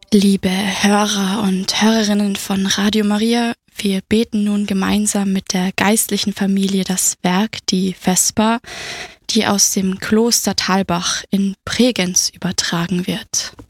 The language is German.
Liebe Hörer und Hörerinnen von Radio Maria, wir beten nun gemeinsam mit der geistlichen Familie das Werk, die Vesper, die aus dem Kloster Thalbach in Bregenz übertragen wird.